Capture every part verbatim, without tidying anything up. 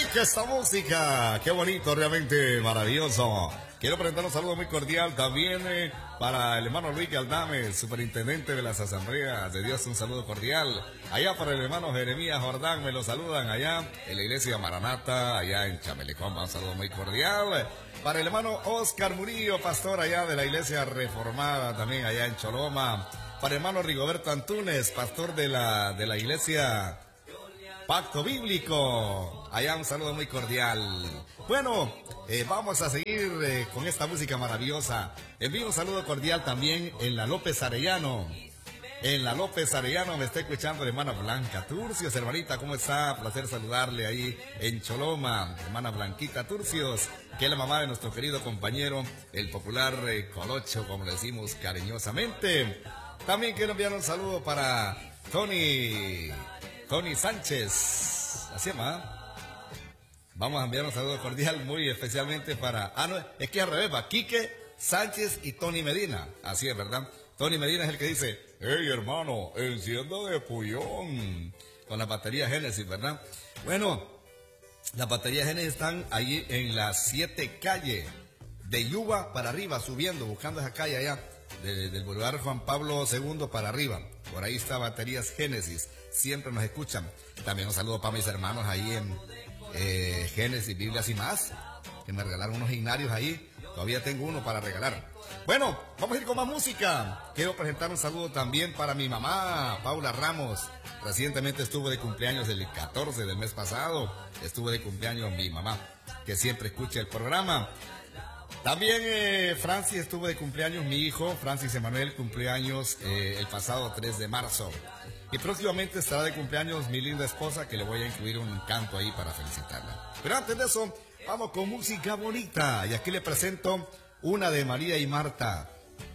música, esta música. Qué bonito, realmente maravilloso. Quiero presentar un saludo muy cordial también eh, para el hermano Luis Galdame, superintendente de las asambleas de Dios. Un saludo cordial. Allá para el hermano Jeremías Jordán, me lo saludan allá en la iglesia Maranata, allá en Chamelecón. Un saludo muy cordial. Para el hermano Oscar Murillo, pastor allá de la iglesia Reformada, también allá en Choloma. Para el hermano Rigoberto Antunes, pastor de la, de la iglesia Pacto Bíblico. Allá un saludo muy cordial. Bueno, eh, vamos a seguir eh, con esta música maravillosa. Envío un saludo cordial también en la López Arellano. En la López Arellano me está escuchando la hermana Blanca Turcios. Hermanita, ¿cómo está? Placer saludarle ahí en Choloma. Hermana Blanquita Turcios, que es la mamá de nuestro querido compañero, el popular eh, Colocho, como le decimos cariñosamente. También quiero enviar un saludo para Tony... Tony Sánchez, así llama. Vamos a enviar un saludo cordial muy especialmente para... Ah, no, es que al revés, va Quique Sánchez y Tony Medina. Así es, ¿verdad? Tony Medina es el que dice, hey hermano, encienda de Puyón. Con la batería Génesis, ¿verdad? Bueno, las baterías Génesis están ahí en las siete calles de Yuba para arriba, subiendo, buscando esa calle allá, de, del Boulevard Juan Pablo segundo para arriba. Por ahí está Baterías Génesis. Siempre nos escuchan. También un saludo para mis hermanos ahí en eh, Génesis, Biblias y más, que me regalaron unos ignarios ahí. Todavía tengo uno para regalar. Bueno, vamos a ir con más música. Quiero presentar un saludo también para mi mamá, Paula Ramos. Recientemente estuvo de cumpleaños el catorce del mes pasado. Estuvo de cumpleaños mi mamá, que siempre escucha el programa. También eh, Francis estuvo de cumpleaños, mi hijo, Francis Emanuel, cumpleaños eh, el pasado tres de marzo. Y próximamente estará de cumpleaños mi linda esposa, que le voy a incluir un canto ahí para felicitarla. Pero antes de eso, vamos con música bonita. Y aquí le presento una de María y Marta,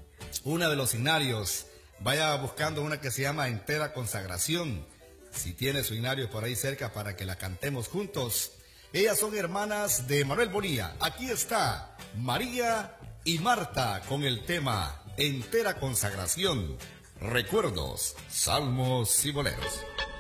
una de los Ignarios. Vaya buscando una que se llama Entera Consagración. Si tiene su Ignario por ahí cerca para que la cantemos juntos. Ellas son hermanas de Manuel Bonilla. Aquí está María y Marta con el tema Entera Consagración. Recuerdos, salmos y boleros.